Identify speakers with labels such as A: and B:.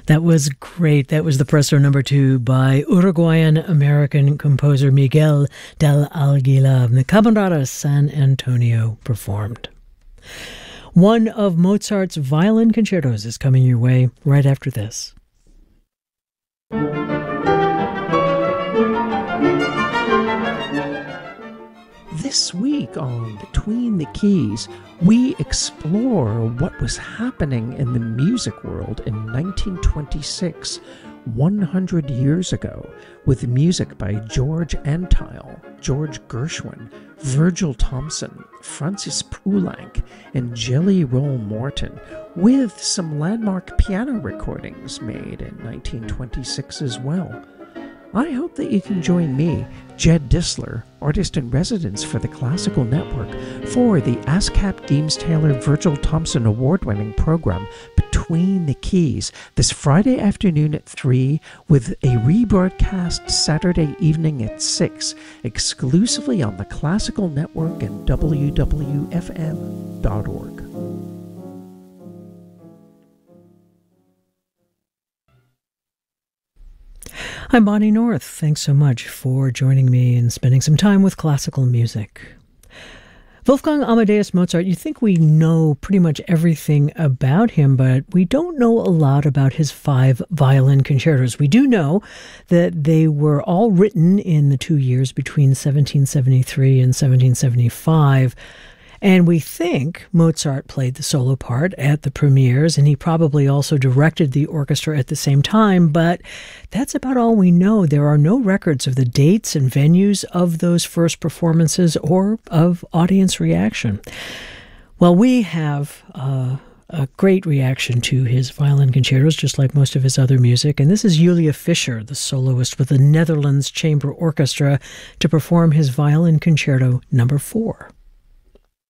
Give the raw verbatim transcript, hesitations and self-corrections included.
A: That was great. That was the Presto number two by Uruguayan-American composer Miguel del Aguila. The Camerata San Antonio performed. One of Mozart's violin concertos is coming your way right after this.
B: This week on Between the Keys, we explore what was happening in the music world in nineteen twenty-six, one hundred years ago, with music by George Antheil, George Gershwin, Virgil Thomson, Francis Poulenc, and Jelly Roll Morton, with some landmark piano recordings made in nineteen twenty-six as well. I hope that you can join me, Jed Disler, artist in residence for the Classical Network, for the ASCAP Deems Taylor Virgil Thomson award-winning program Between the Keys this Friday afternoon at three, with a rebroadcast Saturday evening at six, exclusively on the Classical Network and W W F M dot org.
A: I'm Bonnie North. Thanks so much for joining me and spending some time with classical music. Wolfgang Amadeus Mozart, you think we know pretty much everything about him, but we don't know a lot about his five violin concertos. We do know that they were all written in the two years between seventeen seventy-three and seventeen seventy-five. And we think Mozart played the solo part at the premieres, and he probably also directed the orchestra at the same time, but that's about all we know. There are no records of the dates and venues of those first performances or of audience reaction. Well, we have uh, a great reaction to his violin concertos, just like most of his other music, and this is Julia Fischer, the soloist with the Netherlands Chamber Orchestra, to perform his violin concerto number four.